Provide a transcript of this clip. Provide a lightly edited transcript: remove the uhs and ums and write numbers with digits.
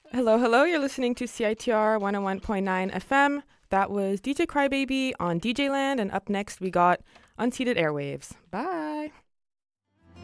Hello, hello. You're listening to CITR 101.9 FM. That was DJ Crybaby on DJ Land, and up next we got Unseated Airwaves. Bye.